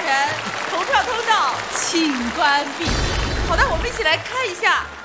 人，投票通道请关闭。好的，我们一起来看一下